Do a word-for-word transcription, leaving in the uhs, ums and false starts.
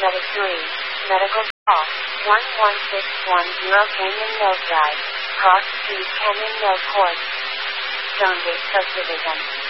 paramedic three. Medical call. one one six one zero Canyon Mills Drive. Cross Street, Canyon Mills Court. Stonegate Subdivision.